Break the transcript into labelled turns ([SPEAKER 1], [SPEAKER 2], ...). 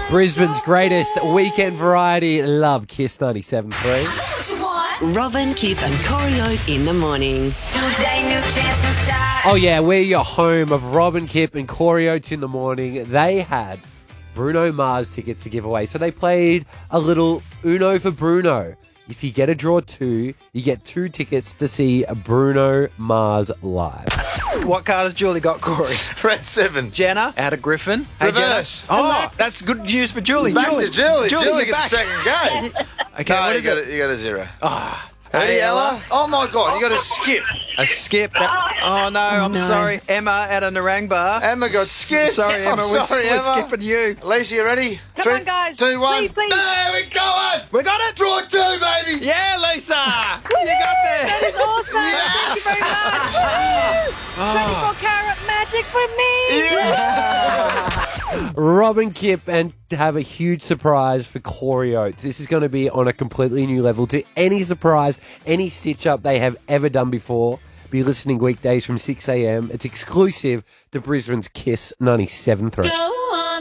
[SPEAKER 1] Brisbane's greatest weekend variety. Love Kiss 97.3.
[SPEAKER 2] Robin, Kip and Corey Oates in the morning.
[SPEAKER 1] Oh yeah, we're your home of Robin, Kip and Corey Oates in the morning. They had Bruno Mars tickets to give away. So they played a little Uno for Bruno. If you get a draw 2, you get 2 tickets to see Bruno Mars live.
[SPEAKER 3] What card has Julie got, Corey?
[SPEAKER 4] Red 7.
[SPEAKER 3] Jenna, out of Griffin. Hey,
[SPEAKER 4] Reverse.
[SPEAKER 3] Jenna. Oh, that's good news for Julie.
[SPEAKER 4] Back to Julie. Julie
[SPEAKER 3] get
[SPEAKER 4] gets
[SPEAKER 3] back.
[SPEAKER 4] second game.
[SPEAKER 3] Okay,
[SPEAKER 4] No,
[SPEAKER 3] what
[SPEAKER 4] you
[SPEAKER 3] is
[SPEAKER 4] got
[SPEAKER 3] it?
[SPEAKER 4] you got a 0.
[SPEAKER 3] Hey,
[SPEAKER 4] Ready, Ella? Oh my God, you got to skip.
[SPEAKER 3] A skip. Oh, no, I'm sorry. Emma at a Narangba.
[SPEAKER 4] Emma got skipped.
[SPEAKER 3] Sorry, Emma.
[SPEAKER 4] I'm
[SPEAKER 3] We're
[SPEAKER 4] Emma.
[SPEAKER 3] skipping you.
[SPEAKER 4] Lisa, you ready?
[SPEAKER 5] Come on, guys.
[SPEAKER 4] 2, 1.
[SPEAKER 5] Please.
[SPEAKER 4] There we go.
[SPEAKER 3] We got it.
[SPEAKER 4] Draw 2, baby.
[SPEAKER 3] Yeah, Lisa. You got there.
[SPEAKER 5] That is awesome. Thank you very much. 24 carat magic for me.
[SPEAKER 1] Robin, Kip, and have a huge surprise for Corey Oates. This is going to be on a completely new level to any surprise, any stitch-up they have ever done before. Be listening weekdays from 6 a.m. It's exclusive to Brisbane's Kiss 97.3.